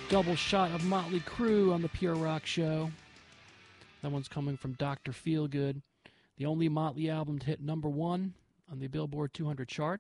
Double shot of Motley Crue on the Pure Rock Show. That one's coming from Dr. Feelgood, the only Motley album to hit #1 on the Billboard 200 chart.